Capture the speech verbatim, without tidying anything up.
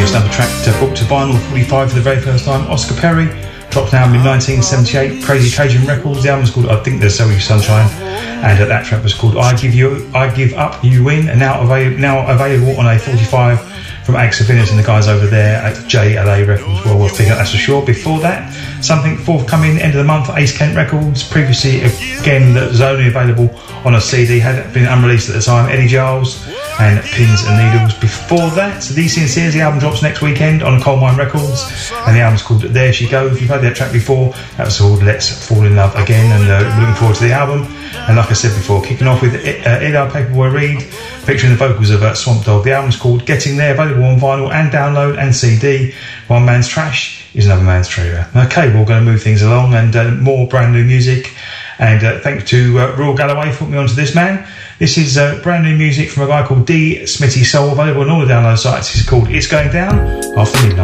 Here's another track to book to vinyl forty-five for the very first time. Oscar Perry dropped an album in nineteen seventy-eight, Crazy Cajun Records. The album's called I Think There's So Much Sunshine, and uh, that track was called I Give You, I Give Up, You Win, and now, avail- now available on a forty-five from Alex Savinas and the guys over there at J L A Records. Well, we'll figure that's for sure. Before that, something forthcoming end of the month, Ace Kent Records. Previously, again, that was only available on a C D, had been unreleased at the time. Eddie Giles and Pins and Needles. Before that, The Sinceres, the album drops next weekend on Coal Mine Records, and the album's called There She Goes. If you've heard that track before, that was called Let's Fall in Love Again, and uh, we're looking forward to the album. And like I said before, kicking off with uh, Ida Paperboy Reed, featuring the vocals of uh, Swamp Dogg. The album's called Getting There, available on vinyl and download and C D. One man's trash is another man's treasure. Okay, we're going to move things along, and uh, more brand new music. And uh, thanks to uh, Royal Galloway for putting me onto this man. This is uh, brand new music from a guy called D Smitty Soul, available on all the download sites. It's called It's Going Down After Midnight.